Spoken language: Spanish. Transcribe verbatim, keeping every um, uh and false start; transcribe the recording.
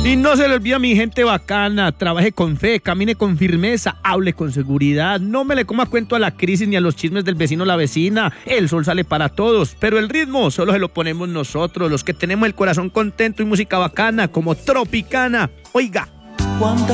Y no se le olvida, mi gente bacana, trabaje con fe, camine con firmeza, hable con seguridad, no me le coma cuento a la crisis ni a los chismes del vecino o la vecina. El sol sale para todos, pero el ritmo solo se lo ponemos nosotros, los que tenemos el corazón contento y música bacana como Tropicana. Oiga. ¿Cuántas